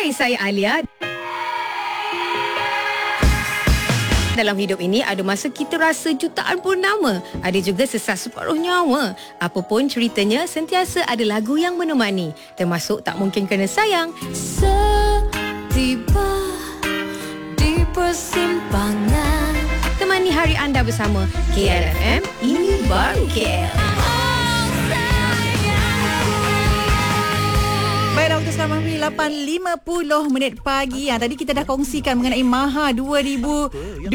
Hai, saya Alia. Dalam hidup ini ada masa kita rasa jutaan purnama, ada juga sesat separuh nyawa. Apapun ceritanya, sentiasa ada lagu yang menemani, termasuk Tak Mungkin Kena Sayang. Setiba di persimpangan, Temani hari anda bersama KLFM, ini baru KL. Baiklah, untuk sekarang 8.50 pagi. Tadi kita dah kongsikan mengenai Maha 2026.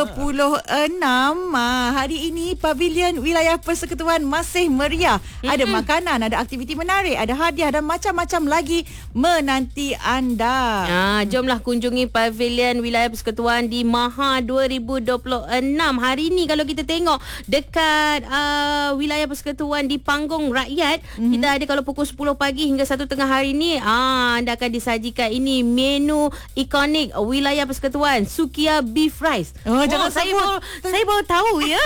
Hari ini Pavilion Wilayah Persekutuan masih meriah. Ada makanan, ada aktiviti menarik, ada hadiah dan macam-macam lagi menanti anda. Jomlah kunjungi Pavilion Wilayah Persekutuan di Maha 2026. Hari ini kalau kita tengok dekat Wilayah Persekutuan di Panggung Rakyat, kita ada kalau pukul 10 pagi hingga 1 tengah hari ni, anda akan disajikan ini menu ikonik Wilayah Persekutuan, Sukiya Beef Rice. Jangan saya baru tahu ya.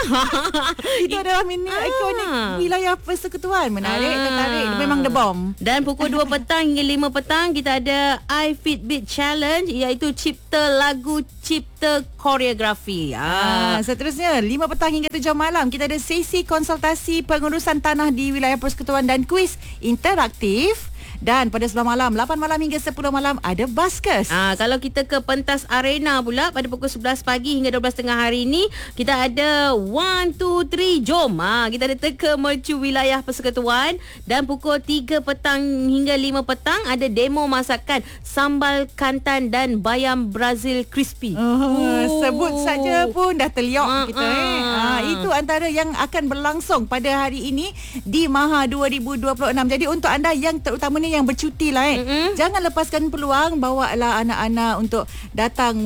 Itu adalah menu ikonik Wilayah Persekutuan. Menarik, tertarik. Memang the bomb. Dan pukul 2 petang hingga 5 petang kita ada iFitBit Challenge, iaitu cipta lagu, cipta koreografi. Seterusnya 5 petang hingga 7 malam kita ada sesi konsultasi pengurusan tanah di Wilayah Persekutuan dan kuis interaktif. Dan pada 9 malam, 8 malam hingga 10 malam ada Buskers. Kalau kita ke Pentas Arena pula pada pukul 11 pagi hingga 12 tengah hari ini, kita ada 1, 2, 3 jom. Kita ada teka mercu Wilayah Persekutuan. Dan pukul 3 petang hingga 5 petang ada demo masakan sambal kantan dan bayam Brazil crispy. Sebut saja pun dah terliok kita. Itu antara yang akan berlangsung pada hari ini di Maha 2026. Jadi untuk anda yang terutamanya yang bercuti lah, jangan lepaskan peluang, bawalah anak-anak untuk datang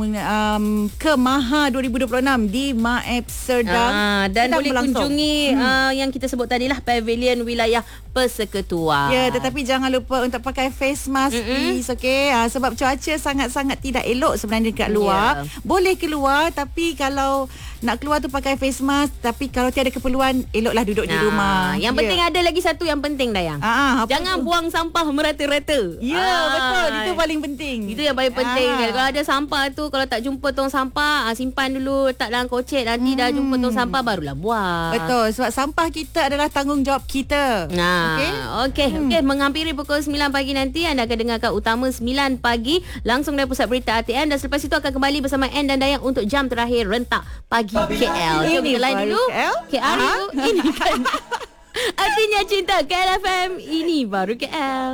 ke Maha 2026 di Maep Serdang. Dan boleh kunjungi yang kita sebut tadi lah, Pavilion Wilayah Persekutuan. Ya, tetapi jangan lupa untuk pakai face mask, please, okay? Sebab cuaca sangat-sangat tidak elok sebenarnya dekat luar. Boleh keluar, tapi kalau nak keluar tu pakai face mask. Tapi kalau tiada keperluan, eloklah duduk di rumah. Yang penting ada lagi satu yang penting, Dayang. Jangan buang sampah merata-rata. Betul. Itu paling penting. Itu yang paling penting. Kalau ada sampah tu, kalau tak jumpa tong sampah, simpan dulu, letak dalam kocek. Nanti dah jumpa tong sampah, barulah buang. Betul. Sebab sampah kita adalah tanggungjawab kita. Okey. Menghampiri pukul 9 pagi nanti, anda akan dengarkan Utama 9 pagi langsung dari Pusat Berita ATM. Dan selepas itu akan kembali bersama N dan Dayang untuk jam terakhir Rentak Pagi KL. Jom kita lain dulu. KL dulu. Ini kan artinya cinta KLFM, ini baru KL.